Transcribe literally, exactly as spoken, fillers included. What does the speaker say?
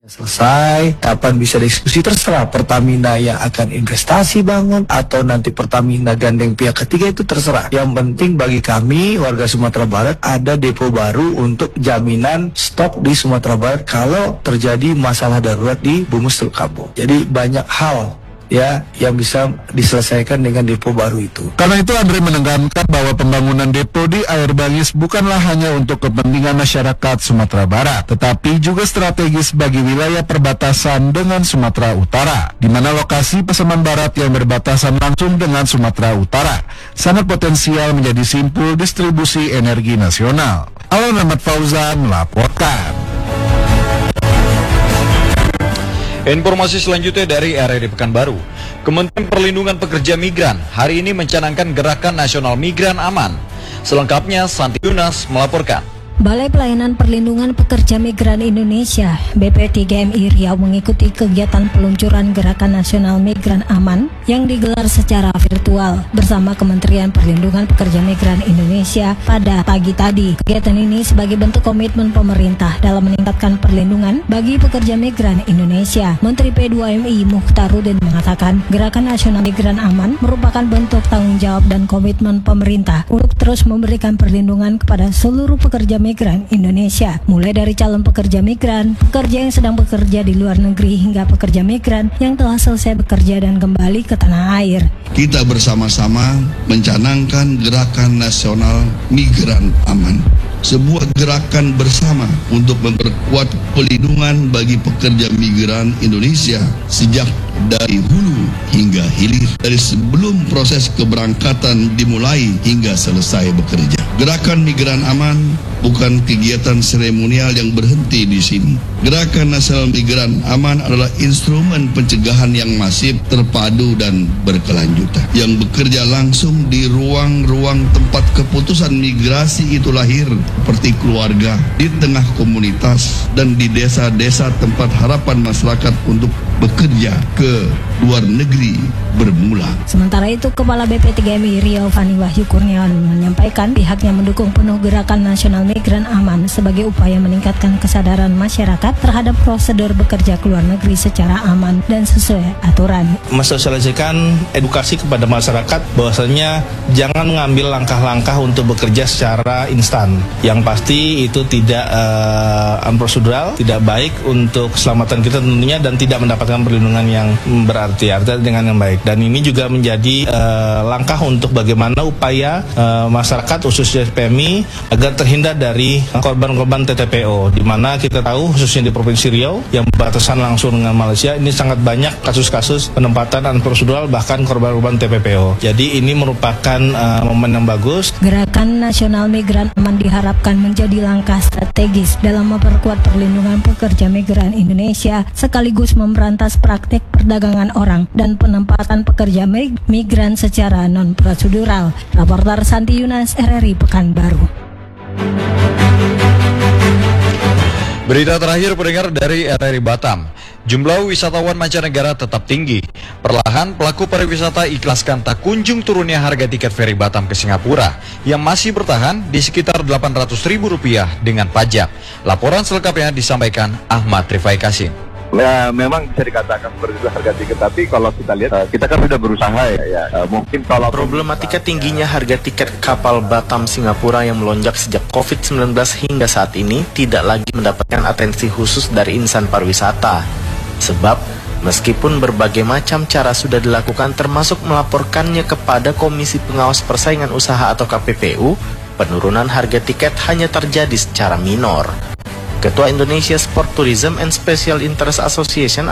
Selesai, kapan bisa dieksekusi terserah. Pertamina yang akan investasi bangun atau nanti Pertamina gandeng pihak ketiga itu terserah. Yang penting bagi kami warga Sumatera Barat ada depo baru untuk jaminan stok di Sumatera Barat kalau terjadi masalah darurat di Bumus Teluk Kampung. Jadi banyak hal ya yang bisa diselesaikan dengan depo baru itu. Karena itu Andre menekankan bahwa pembangunan depo di Air Bangis bukanlah hanya untuk kepentingan masyarakat Sumatera Barat, tetapi juga strategis bagi wilayah perbatasan dengan Sumatera Utara, di mana lokasi Pasaman Barat yang berbatasan langsung dengan Sumatera Utara sangat potensial menjadi simpul distribusi energi nasional. Alan Ahmad Fauzan melaporkan. Informasi selanjutnya dari R R I Pekanbaru. Kementerian Perlindungan Pekerja Migran hari ini mencanangkan Gerakan Nasional Migran Aman. Selengkapnya Santi Yunas melaporkan. Balai Pelayanan Perlindungan Pekerja Migran Indonesia B P tiga M I Riau mengikuti kegiatan peluncuran Gerakan Nasional Migran Aman yang digelar secara virtual bersama Kementerian Perlindungan Pekerja Migran Indonesia pada pagi tadi. Kegiatan ini sebagai bentuk komitmen pemerintah dalam meningkatkan perlindungan bagi pekerja migran Indonesia. Menteri P dua M I Mukhtarudin mengatakan Gerakan Nasional Migran Aman merupakan bentuk tanggung jawab dan komitmen pemerintah untuk terus memberikan perlindungan kepada seluruh pekerja migran migran Indonesia, mulai dari calon pekerja migran, pekerja yang sedang bekerja di luar negeri, hingga pekerja migran yang telah selesai bekerja dan kembali ke tanah air. Kita bersama-sama mencanangkan Gerakan Nasional Migran Aman, sebuah gerakan bersama untuk memperkuat pelindungan bagi pekerja migran Indonesia sejak dari hulu hingga hilir, dari sebelum proses keberangkatan dimulai hingga selesai bekerja. Gerakan Migran Aman bukan kegiatan seremonial yang berhenti di sini. Gerakan Nasional Migran Aman adalah instrumen pencegahan yang masif, terpadu dan berkelanjutan, yang bekerja langsung di ruang-ruang tempat keputusan migrasi itu lahir, seperti keluarga, di tengah komunitas, dan di desa-desa tempat harapan masyarakat untuk bekerja ke luar negeri bermula. Sementara itu, Kepala B P tiga M I Riau Fani Wahyu Kurniawan menyampaikan pihaknya mendukung penuh Gerakan Nasional Migran Aman sebagai upaya meningkatkan kesadaran masyarakat terhadap prosedur bekerja ke luar negeri secara aman dan sesuai aturan. Mensosialisasikan edukasi kepada masyarakat bahwasanya jangan mengambil langkah-langkah untuk bekerja secara instan. Yang pasti itu tidak uh, unprocedural, tidak baik untuk keselamatan kita tentunya, dan tidak mendapatkan perlindungan yang berarti artinya dengan yang baik. Dan ini juga menjadi uh, langkah untuk bagaimana upaya uh, masyarakat khususnya P M I agar terhindar dari korban-korban T T P O, di mana kita tahu khususnya di Provinsi Riau yang berbatasan langsung dengan Malaysia ini sangat banyak kasus-kasus penempatan unprocedural bahkan korban-korban T P P O. Jadi ini merupakan uh, momen yang bagus. Gerakan Nasional Migran Aman diharapkan menjadi langkah strategis dalam memperkuat perlindungan pekerja migran Indonesia sekaligus memberantas praktik perdagangan orang dan penempatan pekerja migran secara non-prosedural. Raporter Santi Yunas, R R I Pekanbaru. Berita terakhir pendengar dari R R I Batam. Jumlah wisatawan mancanegara tetap tinggi. Perlahan pelaku pariwisata ikhlaskan tak kunjung turunnya harga tiket feri Batam ke Singapura yang masih bertahan di sekitar delapan ratus ribu rupiah dengan pajak. Laporan selengkapnya disampaikan Ahmad Rifai Kasim. Ya, memang bisa dikatakan seperti itu harga tiket, tapi kalau kita lihat kita kan sudah berusaha ya, ya mungkin kalau problematika tingginya harga tiket kapal Batam Singapura yang melonjak sejak covid sembilan belas hingga saat ini tidak lagi mendapatkan atensi khusus dari insan pariwisata. Sebab meskipun berbagai macam cara sudah dilakukan termasuk melaporkannya kepada Komisi Pengawas Persaingan Usaha atau K P P U, penurunan harga tiket hanya terjadi secara minor. Ketua Indonesia Sport Tourism and Special Interest Association